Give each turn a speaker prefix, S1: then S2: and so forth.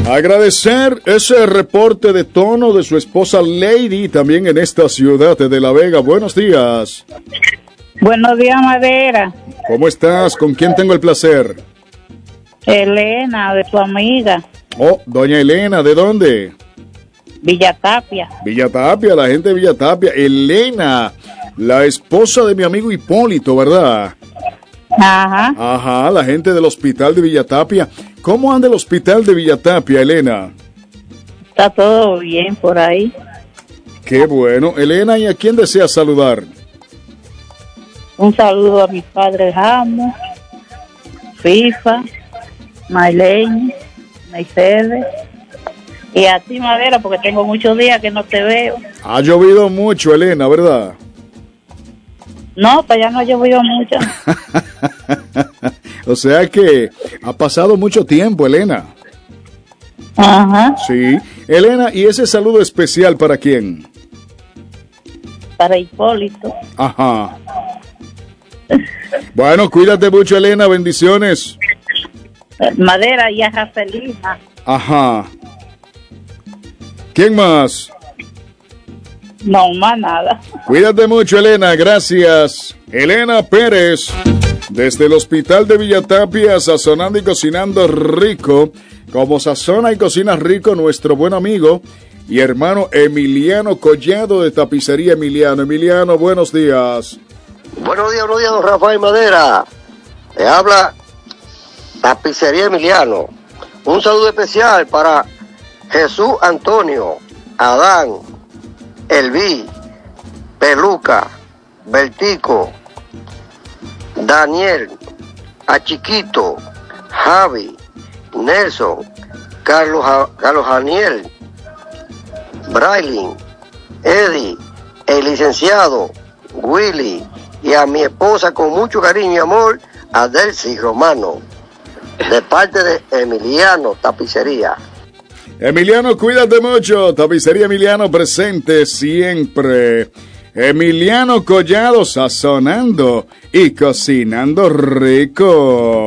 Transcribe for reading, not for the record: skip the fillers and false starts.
S1: Agradecer ese reporte de tono de su esposa Lady también en esta ciudad de La Vega. Buenos días.
S2: Buenos días, Madera.
S1: ¿Cómo estás? ¿Con quién tengo el placer?
S2: Elena, de tu amiga.
S1: Oh, doña Elena, ¿de dónde?
S2: Villatapia.
S1: Villatapia, la gente de Villatapia. Elena, la esposa de mi amigo Hipólito, ¿verdad?
S2: Ajá.
S1: Ajá, la gente del hospital de Villatapia. ¿Cómo anda el hospital de Villatapia, Elena?
S2: Está todo bien por ahí.
S1: Qué bueno. Elena, ¿y a quién deseas saludar?
S2: Un saludo a mis padres Ramos, FIFA, Maylene, Mercedes. Y a ti, Madera, porque tengo muchos días que no te veo.
S1: Ha llovido mucho, Elena, ¿verdad?
S2: No, para allá no ha llovido mucho.
S1: O sea que ha pasado mucho tiempo, Elena.
S2: Ajá.
S1: Sí. Elena, ¿y ese saludo especial para quién?
S2: Para Hipólito.
S1: Ajá. Bueno, cuídate mucho, Elena, bendiciones.
S2: Madera y a Rafelina.
S1: Ajá. ¿Quién más?
S2: No, más nada.
S1: Cuídate mucho, Elena, gracias. Elena Pérez, desde el hospital de Villatapia, sazonando y cocinando rico, como sazona y cocina rico nuestro buen amigo y hermano Emiliano Collado de Tapicería Emiliano. Emiliano, buenos días.
S3: Buenos días, don Rafael Madera. Le habla Tapicería Emiliano. Un saludo especial para Jesús Antonio, Adán, Elví, Peluca, Bertico, Daniel, a Chiquito, Javi, Nelson, Carlos Daniel, Brailin, Eddie, el licenciado, Willy, y a mi esposa con mucho cariño y amor, Adelcy Romano, de parte de Emiliano Tapicería.
S1: Emiliano, cuídate mucho. Tapicería Emiliano presente siempre. Emiliano Collado sazonando y cocinando rico.